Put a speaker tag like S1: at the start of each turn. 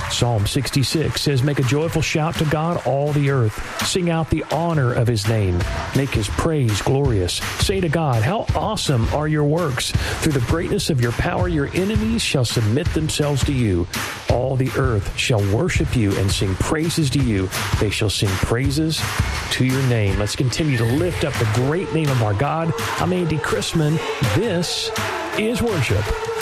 S1: Psalm 66 says, make a joyful shout to God, all the earth. Sing out the honor of his name. Make his praise glorious. Say to God, how awesome are your works. Through the greatness of your power, your enemies shall submit themselves to you. All the earth shall worship you and sing praises to you. They shall sing praises to your name. Let's continue to lift up the great name of our God. I'm Andy Chrisman. This is worship.